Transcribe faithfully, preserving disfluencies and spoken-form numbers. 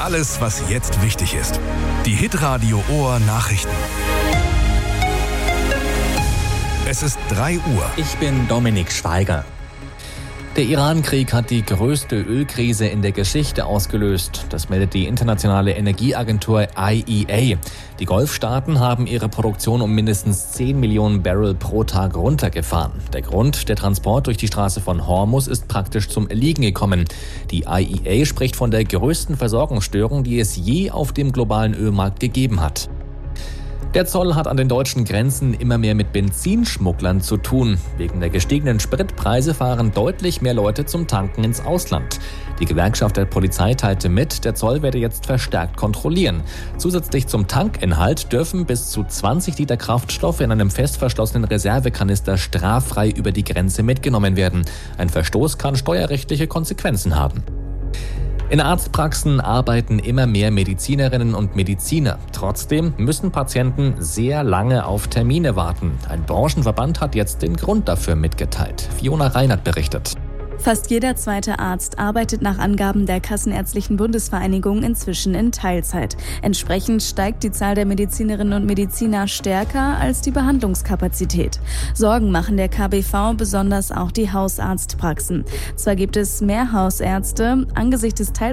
Alles, was jetzt wichtig ist. Die Hitradio Ohr Nachrichten. Es ist drei Uhr. Ich bin Dominik Schweiger. Der Iran-Krieg hat die größte Ölkrise in der Geschichte ausgelöst. Das meldet die internationale Energieagentur I E A. Die Golfstaaten haben ihre Produktion um mindestens zehn Millionen Barrel pro Tag runtergefahren. Der Grund, der Transport durch die Straße von Hormuz ist praktisch zum Erliegen gekommen. Die I E A spricht von der größten Versorgungsstörung, die es je auf dem globalen Ölmarkt gegeben hat. Der Zoll hat an den deutschen Grenzen immer mehr mit Benzinschmugglern zu tun. Wegen der gestiegenen Spritpreise fahren deutlich mehr Leute zum Tanken ins Ausland. Die Gewerkschaft der Polizei teilte mit, der Zoll werde jetzt verstärkt kontrollieren. Zusätzlich zum Tankinhalt dürfen bis zu zwanzig Liter Kraftstoff in einem fest verschlossenen Reservekanister straffrei über die Grenze mitgenommen werden. Ein Verstoß kann steuerrechtliche Konsequenzen haben. In Arztpraxen arbeiten immer mehr Medizinerinnen und Mediziner. Trotzdem müssen Patienten sehr lange auf Termine warten. Ein Branchenverband hat jetzt den Grund dafür mitgeteilt. Fiona Reinert berichtet. Fast jeder zweite Arzt arbeitet nach Angaben der Kassenärztlichen Bundesvereinigung inzwischen in Teilzeit. Entsprechend steigt die Zahl der Medizinerinnen und Mediziner stärker als die Behandlungskapazität. Sorgen machen der K B V besonders auch die Hausarztpraxen. Zwar gibt es mehr Hausärzte, angesichts des Teilzeitjobs